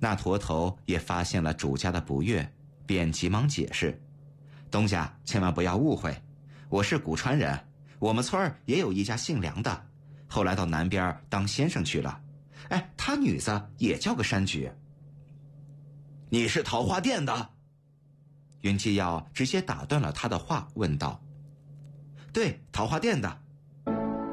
那驼头也发现了主家的不悦，便急忙解释：东家千万不要误会，我是古川人，我们村儿也有一家姓梁的，后来到南边当先生去了。哎，他女子也叫个山菊。 你是桃花店的？ 云七耀直接打断了他的话，问道：对，桃花店的。